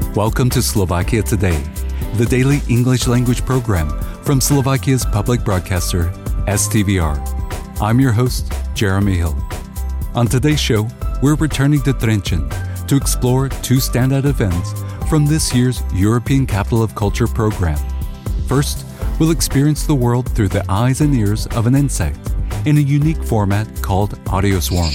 Welcome to Slovakia Today, the daily English language program from Slovakia's public broadcaster, STVR. I'm your host, Jeremy Hill. On today's show, we're returning to Trenčín to explore two standout events from this year's European Capital of Culture program. First, we'll experience the world through the eyes and ears of an insect in a unique format called Audio Swarm.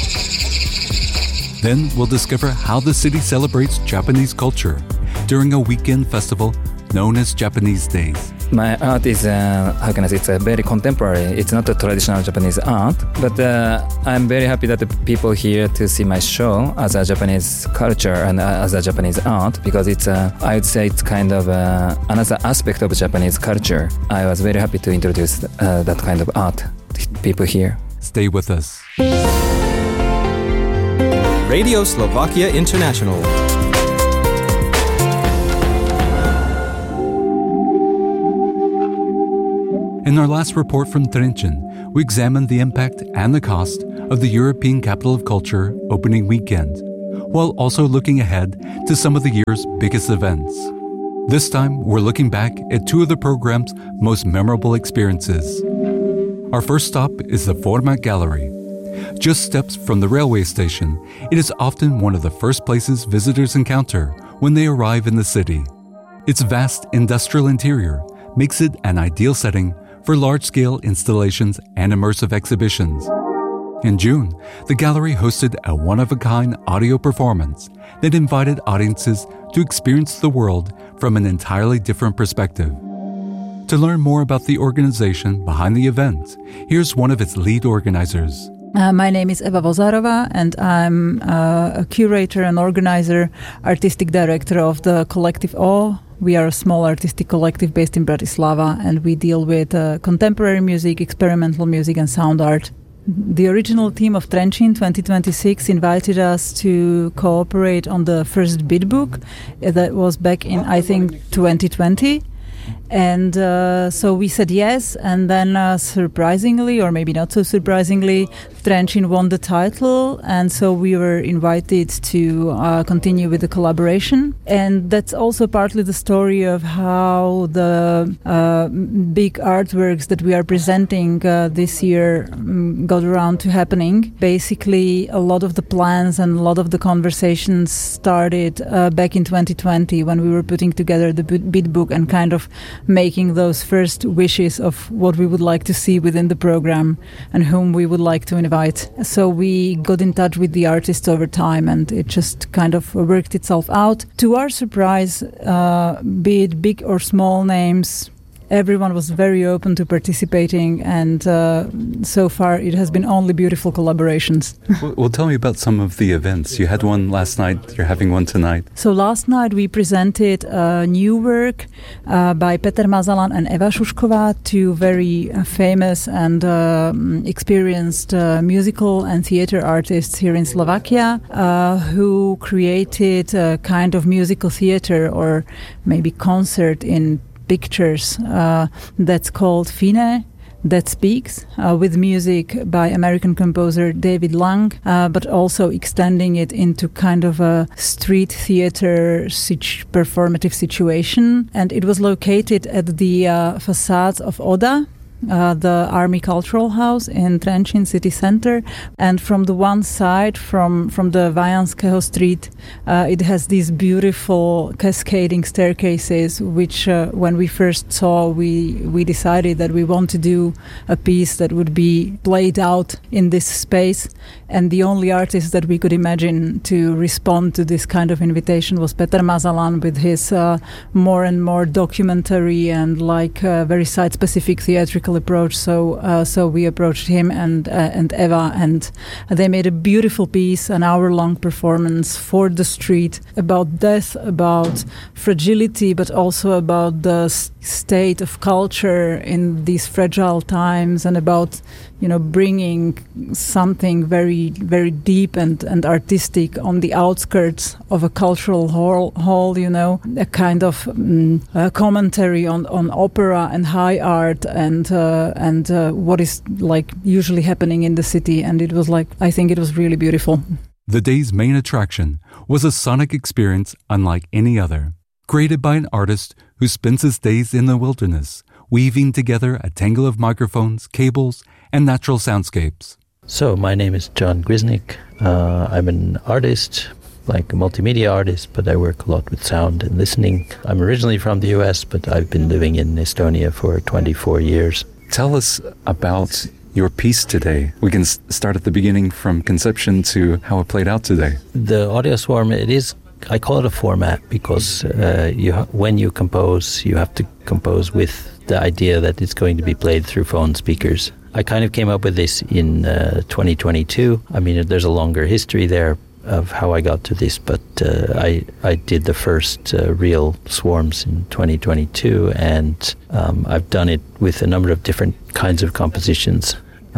Then we'll discover how the city celebrates Japanese culture during a weekend festival known as Japanese Days. My art is, it's very contemporary. It's not a traditional Japanese art, but I'm very happy that the people here to see my show as a Japanese culture and as a Japanese art, because it's, I would say it's kind of another aspect of Japanese culture. I was very happy to introduce that kind of art to people here. Stay with us. Radio Slovakia International. In our last report from Trenčín, we examined the impact and the cost of the European Capital of Culture opening weekend, while also looking ahead to some of the year's biggest events. This time, we're looking back at two of the program's most memorable experiences. Our first stop is the Format Gallery. Just steps from the railway station, it is often one of the first places visitors encounter when they arrive in the city. Its vast industrial interior makes it an ideal setting for large-scale installations and immersive exhibitions. In June, the gallery hosted a one-of-a-kind audio performance that invited audiences to experience the world from an entirely different perspective. To learn more about the organization behind the event, here's one of its lead organizers. My name is Eva Vozarova, and I'm a curator and organizer, artistic director of the Collective O. We are a small artistic collective based in Bratislava, and we deal with contemporary music, experimental music, and sound art. The original team of Trenčín 2026 invited us to cooperate on the first bid book. That was back in, I think, 2020. And so we said yes, and then surprisingly, or maybe not so surprisingly, Trenčín won the title, and so we were invited to continue with the collaboration. And that's also partly the story of how the big artworks that we are presenting this year got around to happening. Basically, a lot of the plans and a lot of the conversations started back in 2020 when we were putting together the bid book and kind of making those first wishes of what we would like to see within the program and whom we would like to invite. So we got in touch with the artists over time, and it just kind of worked itself out. To our surprise, be it big or small names, everyone was very open to participating, and so far it has been only beautiful collaborations. Well, tell me about some of the events. You had one last night, you're having one tonight. So last night we presented a new work by Peter Mazalan and Eva Šušková, two very famous and experienced musical and theater artists here in Slovakia, who created a kind of musical theater or maybe concert in pictures that's called Fine, That Speaks, with music by American composer David Lang, but also extending it into kind of a street theater performative situation. And it was located at the facades of Oda, the Army Cultural House in Trenčín city center, and from the one side, from the Vajanského Street, it has these beautiful cascading staircases, which when we first saw, we decided that we want to do a piece that would be played out in this space. And the only artist that we could imagine to respond to this kind of invitation was Peter Mazalan with his more and more documentary and very site-specific theatrical approach. So we approached him and Eva, and they made a beautiful piece, an hour-long performance for the street about death, about fragility, but also about the state of culture in these fragile times, and about bringing something very, very deep and artistic on the outskirts of a cultural hall, a kind of commentary on opera and high art and what is usually happening in the city. And it was I think it was really beautiful. The day's main attraction was a sonic experience unlike any other, created by an artist who spends his days in the wilderness, weaving together a tangle of microphones, cables, and natural soundscapes. So my name is John Gwisnik. I'm an artist, like a multimedia artist, but I work a lot with sound and listening. I'm originally from the US, but I've been living in Estonia for 24 years. Tell us about your piece today. We can start at the beginning from conception to how it played out today. The audio swarm, I call it a format because when you compose, you have to compose with the idea that it's going to be played through phone speakers. I kind of came up with this in 2022. I mean, there's a longer history there of how I got to this, but I did the first real swarms in 2022, and I've done it with a number of different kinds of compositions.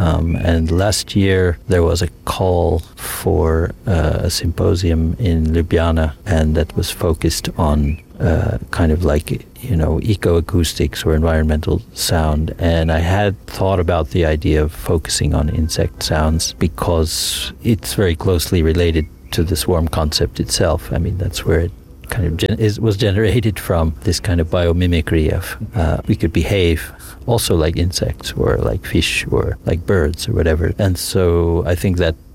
And last year there was a call for a symposium in Ljubljana, and that was focused on kind of like, ecoacoustics or environmental sound. And I had thought about the idea of focusing on insect sounds because it's very closely related to the swarm concept itself. I mean, that's where it kind of was generated from, this kind of biomimicry of we could behave also like insects or like fish or like birds or whatever. And so I think that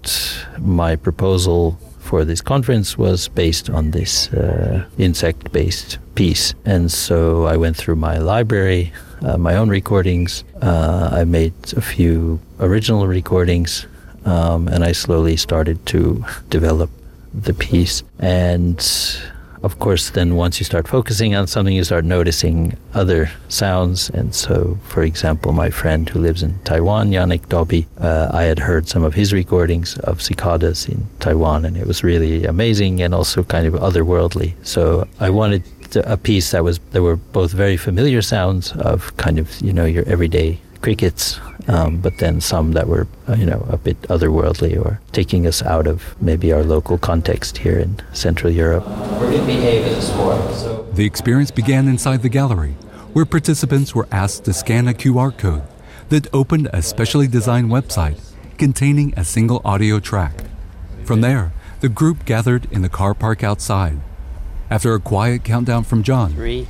my proposal for this conference was based on this insect-based piece. And so I went through my library, my own recordings. I made a few original recordings, and I slowly started to develop the piece. And of course, then once you start focusing on something, you start noticing other sounds. And so, for example, my friend who lives in Taiwan, Yannick Dobby, I had heard some of his recordings of cicadas in Taiwan, and it was really amazing and also kind of otherworldly. So I wanted a piece there were both very familiar sounds of kind of, your everyday crickets, but then some that were, a bit otherworldly or taking us out of maybe our local context here in Central Europe. We're going to behave as a swarm. The experience began inside the gallery, where participants were asked to scan a QR code that opened a specially designed website containing a single audio track. From there, the group gathered in the car park outside. After a quiet countdown from John, 3,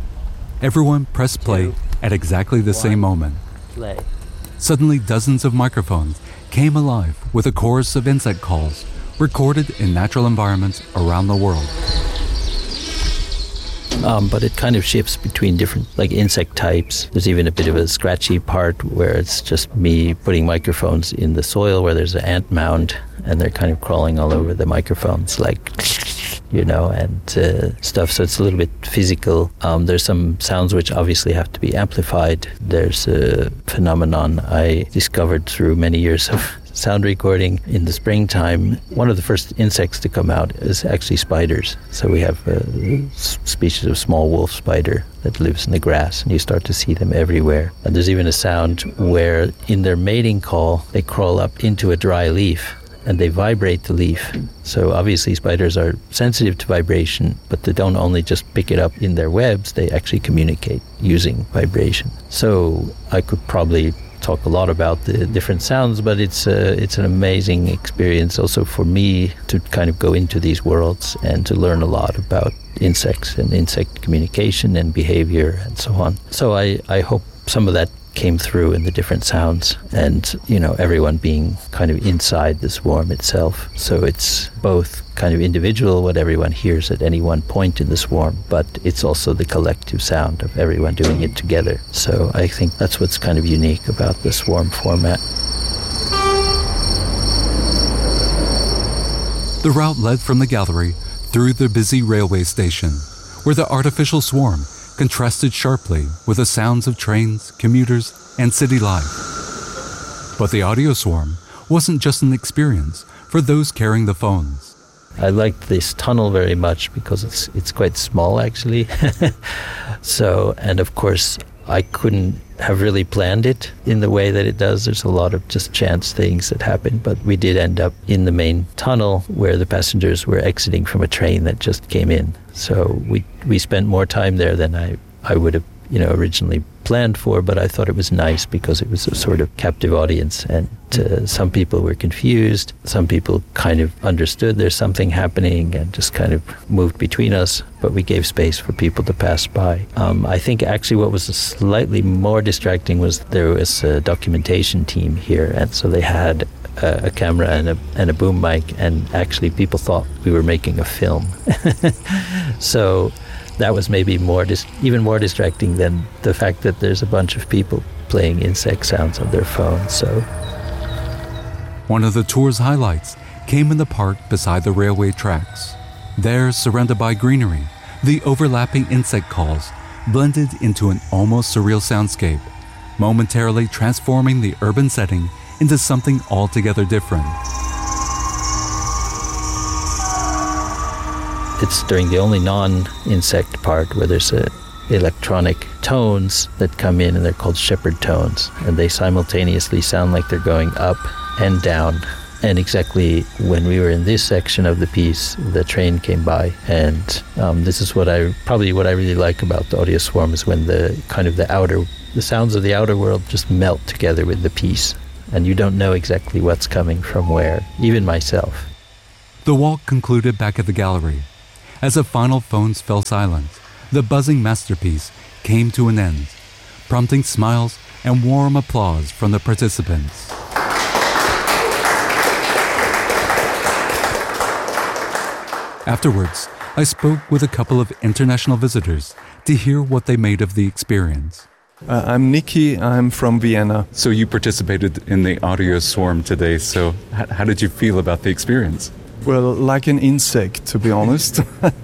everyone pressed play at exactly the same moment. Play. Suddenly, dozens of microphones came alive with a chorus of insect calls recorded in natural environments around the world. But it kind of shifts between different insect types. There's even a bit of a scratchy part where it's just me putting microphones in the soil where there's an ant mound and they're kind of crawling all over the microphones and stuff. So it's a little bit physical. There's some sounds which obviously have to be amplified. There's a phenomenon I discovered through many years of sound recording in the springtime. One of the first insects to come out is actually spiders. So we have a species of small wolf spider that lives in the grass, and you start to see them everywhere. And there's even a sound where in their mating call, they crawl up into a dry leaf and they vibrate the leaf. So obviously spiders are sensitive to vibration, but they don't only just pick it up in their webs, they actually communicate using vibration. So I could probably talk a lot about the different sounds, but it's an amazing experience also for me to kind of go into these worlds and to learn a lot about insects and insect communication and behavior and so on. So I hope some of that came through in the different sounds and, everyone being kind of inside the swarm itself. So it's both kind of individual, what everyone hears at any one point in the swarm, but it's also the collective sound of everyone doing it together. So I think that's what's kind of unique about the swarm format. The route led from the gallery through the busy railway station, where the artificial swarm contrasted sharply with the sounds of trains, commuters, and city life. But the audio swarm wasn't just an experience for those carrying the phones. I liked this tunnel very much because it's quite small actually. So, and of course I couldn't have really planned it in the way that it does. There's a lot of just chance things that happen, but we did end up in the main tunnel where the passengers were exiting from a train that just came in. So we spent more time there than I would have originally planned for, but I thought it was nice because it was a sort of captive audience, and some people were confused, some people kind of understood there's something happening and just kind of moved between us, but we gave space for people to pass by. I think actually what was slightly more distracting was there was a documentation team here, and so they had a camera and a boom mic, and actually people thought we were making a film. So that was maybe even more distracting than the fact that there's a bunch of people playing insect sounds on their phones. So one of the tour's highlights came in the park beside the railway tracks. There, surrounded by greenery, the overlapping insect calls blended into an almost surreal soundscape, momentarily transforming the urban setting into something altogether different. It's during the only non-insect part where there's electronic tones that come in, and they're called shepherd tones, and they simultaneously sound like they're going up and down. And exactly when we were in this section of the piece, the train came by, and this is what I really like about the audio swarm, is when the sounds of the outer world just melt together with the piece, and you don't know exactly what's coming from where, even myself. The walk concluded back at the gallery. As the final phones fell silent, the buzzing masterpiece came to an end, prompting smiles and warm applause from the participants. Afterwards, I spoke with a couple of international visitors to hear what they made of the experience. I'm Nikki, I'm from Vienna. So you participated in the audio swarm today, so how did you feel about the experience? Well, like an insect, to be honest.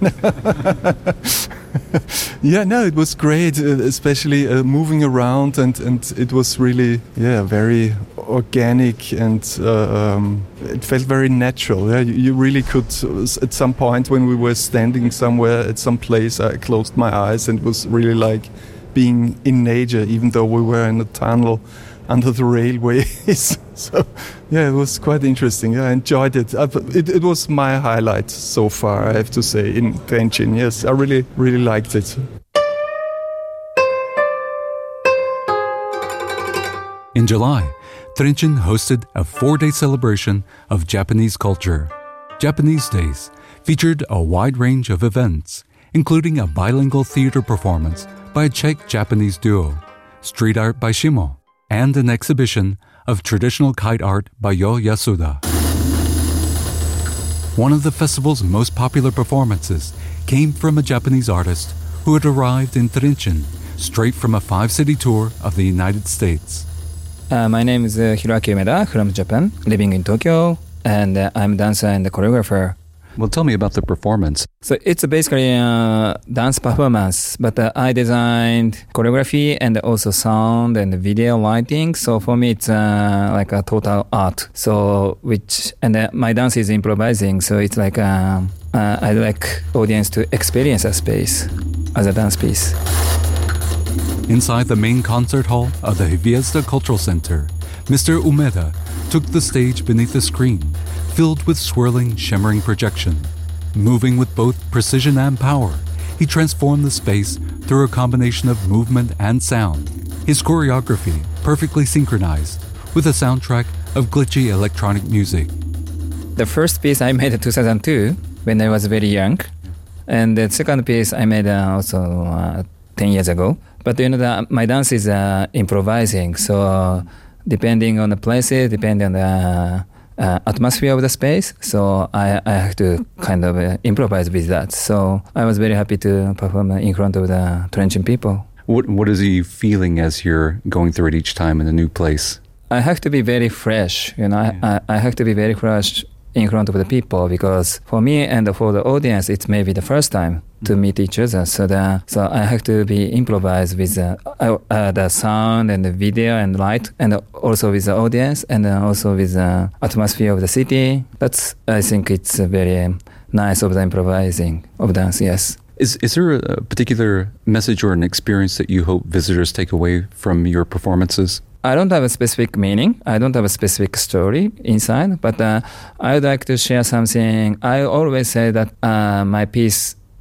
Yeah, no, it was great, especially moving around, and it was really, very organic, and it felt very natural. Yeah, you really could, at some point when we were standing somewhere at some place, I closed my eyes, and it was really like being in nature, even though we were in a tunnel under the railways. So, yeah, it was quite interesting. I enjoyed it. It was my highlight so far, I have to say, in Trenčín. Yes, I really, really liked it. In July, Trenčín hosted a 4-day celebration of Japanese culture. Japanese Days featured a wide range of events, including a bilingual theater performance by a Czech-Japanese duo, street art by Shimo, and an exhibition of traditional kite art by Yo Yasuda. One of the festival's most popular performances came from a Japanese artist who had arrived in Trenčín straight from a 5-city tour of the United States. My name is Hiroaki Umeda from Japan, living in Tokyo, and I'm a dancer and a choreographer. Well, tell me about the performance. So it's basically a dance performance, but I designed choreography and also sound and video lighting. So for me, it's like a total art. So my dance is improvising. So it's like I like audience to experience a space as a dance piece. Inside the main concert hall of the Hviezda Cultural Center, Mr. Umeda took the stage beneath the screen, filled with swirling, shimmering projection. Moving with both precision and power, he transformed the space through a combination of movement and sound. His choreography perfectly synchronized with a soundtrack of glitchy electronic music. The first piece I made in 2002 when I was very young, and the second piece I made also 10 years ago. But my dance is improvising, so depending on the places, depending on the atmosphere of the space, so I have to kind of improvise with that. So I was very happy to perform in front of the Trenčín people. What is he feeling as you're going through it each time in a new place? I have to be very fresh, I have to be very fresh in front of the people, because for me and for the audience, it's maybe the first time to meet each other. So I have to be improvised with the sound and the video and light, and also with the audience, and also with the atmosphere of the city. I think it's very nice of the improvising of dance, yes. Is there a particular message or an experience that you hope visitors take away from your performances? I don't have a specific meaning. I don't have a specific story inside, but I would like to share something. I always say that my piece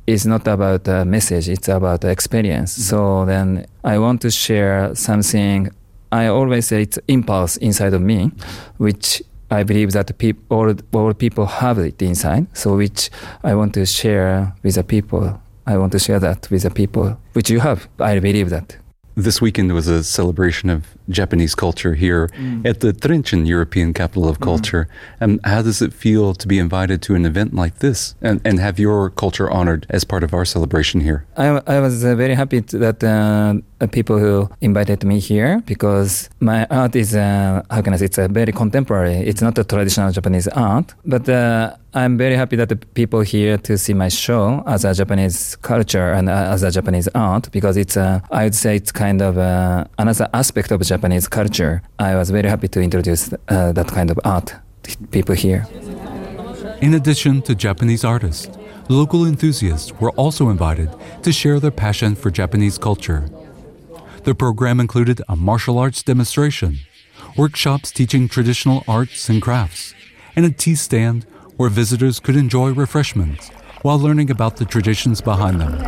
is not about a message, it's about the experience. So then I want to share something. I always say it's impulse inside of me, which I believe that all people have it inside. So which I want to share with the people. I want to share that with the people, which you have. I believe that. This weekend was a celebration of Japanese culture here at the Trinchen European Capital of Culture. And how does it feel to be invited to an event like this and have your culture honored as part of our celebration here? I was very happy that people who invited me here, because my art is, it's a very contemporary. It's not a traditional Japanese art, but I'm very happy that the people here to see my show as a Japanese culture and as a Japanese art, because it's, I would say it's kind of another aspect of Japanese culture. I was very happy to introduce that kind of art to people here. In addition to Japanese artists, local enthusiasts were also invited to share their passion for Japanese culture. The program included a martial arts demonstration, workshops teaching traditional arts and crafts, and a tea stand where visitors could enjoy refreshments while learning about the traditions behind them.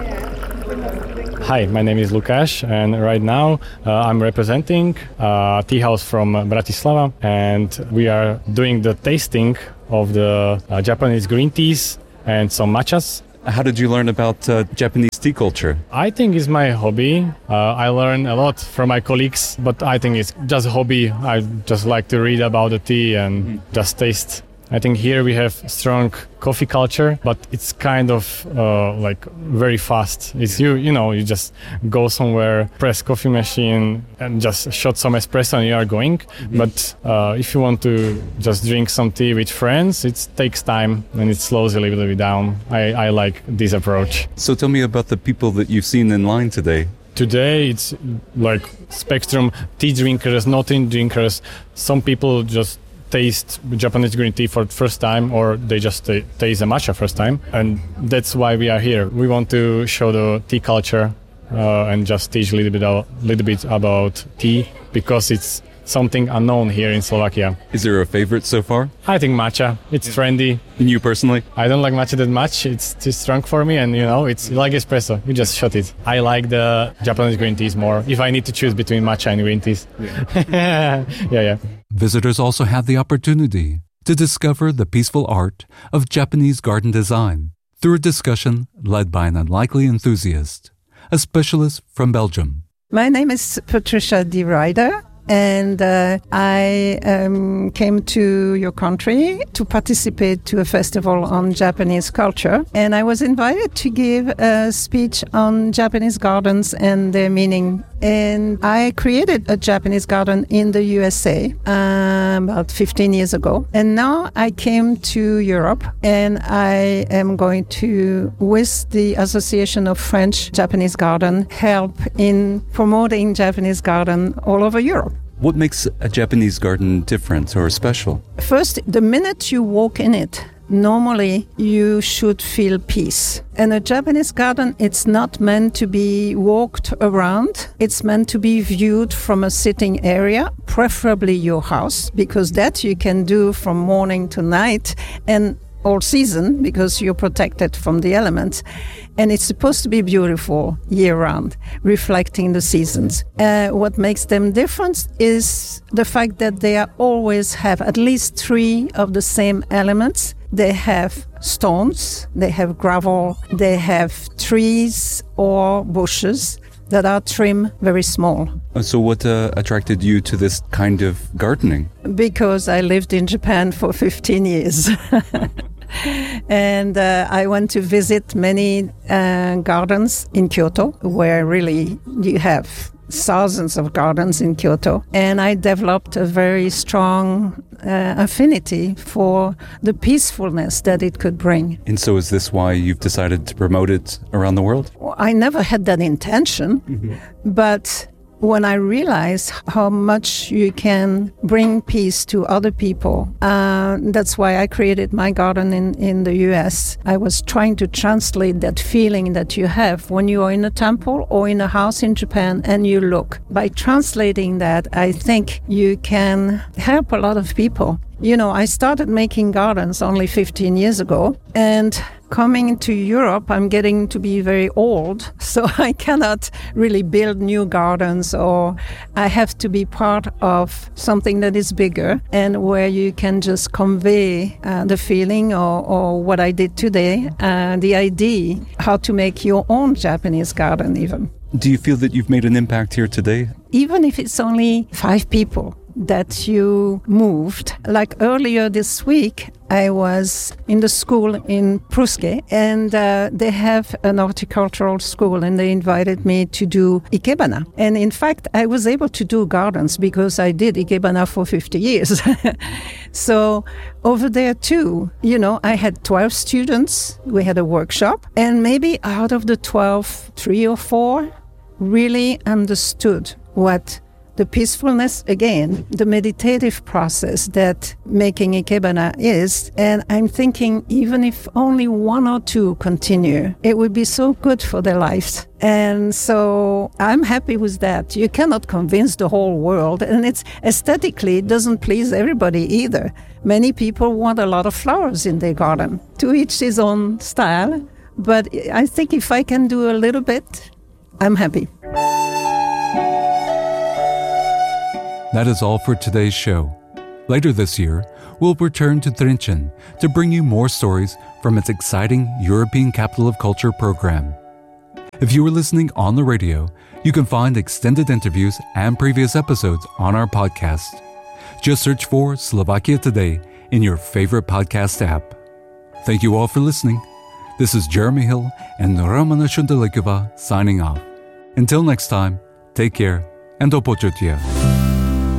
Hi, my name is Lukáš, and right now I'm representing a tea house from Bratislava, and we are doing the tasting of the Japanese green teas and some matchas. How did you learn about Japanese tea culture? I think it's my hobby. I learn a lot from my colleagues, but I think it's just a hobby. I just like to read about the tea and just taste. I think here we have strong coffee culture, but it's kind of like very fast. It's you just go somewhere, press coffee machine, and just shot some espresso, and you are going. But if you want to just drink some tea with friends, it takes time and it slows a little bit down. I like this approach. So tell me about the people that you've seen in line today. Today it's like spectrum: tea drinkers, not tea drinkers. Some people just taste Japanese green tea for the first time, or they just taste the matcha first time, and that's why we are here. We want to show the tea culture and just teach a little bit about tea, because it's something unknown here in Slovakia. Is there a favorite so far? I think matcha. It's trendy. And you personally? I don't like matcha that much. It's too strong for me, and it's like espresso. You just shot it. I like the Japanese green teas more, if I need to choose between matcha and green teas. Yeah. Visitors also had the opportunity to discover the peaceful art of Japanese garden design through a discussion led by an unlikely enthusiast, a specialist from Belgium. My name is Patricia de Ryder, and I came to your country to participate to a festival on Japanese culture, and I was invited to give a speech on Japanese gardens and their meaning. And I created a Japanese garden in the USA about 15 years ago. And now I came to Europe, and I am going to, with the Association of French Japanese Garden, help in promoting Japanese garden all over Europe. What makes a Japanese garden different or special? First, the minute you walk in it, normally you should feel peace. And a Japanese garden, it's not meant to be walked around. It's meant to be viewed from a sitting area, preferably your house, because that you can do from morning to night and all season, because you're protected from the elements. And it's supposed to be beautiful year-round, reflecting the seasons. What makes them different is the fact that they always have at least 3 of the same elements. They have stones, they have gravel, they have trees or bushes that are trimmed very small. So what attracted you to this kind of gardening? Because I lived in Japan for 15 years. And I went to visit many gardens in Kyoto, where really you have thousands of gardens in Kyoto. And I developed a very strong affinity for the peacefulness that it could bring. And so is this why you've decided to promote it around the world? I never had that intention, but when I realized how much you can bring peace to other people, that's why I created my garden in the US. I was trying to translate that feeling that you have when you are in a temple or in a house in Japan and you look. By translating that, I think you can help a lot of people. I started making gardens only 15 years ago, and coming to Europe, I'm getting to be very old, so I cannot really build new gardens, or I have to be part of something that is bigger and where you can just convey the feeling or what I did today, the idea how to make your own Japanese garden even. Do you feel that you've made an impact here today? Even if it's only 5 people that you moved. Like earlier this week, I was in the school in Pruske, and they have an horticultural school, and they invited me to do ikebana. And in fact, I was able to do gardens because I did ikebana for 50 years. So over there too, I had 12 students. We had a workshop, and maybe out of the 12, 3 or 4 really understood what the peacefulness, again, the meditative process that making ikebana is. And I'm thinking, even if only 1 or 2 continue, it would be so good for their lives. And so I'm happy with that. You cannot convince the whole world. And it's aesthetically, it doesn't please everybody either. Many people want a lot of flowers in their garden. To each his own style. But I think if I can do a little bit, I'm happy. That is all for today's show. Later this year, we'll return to Trinchen to bring you more stories from its exciting European Capital of Culture program. If you are listening on the radio, you can find extended interviews and previous episodes on our podcast. Just search for Slovakia Today in your favorite podcast app. Thank you all for listening. This is Jeremy Hill and Romana Shundalikova signing off. Until next time, take care and do počutia.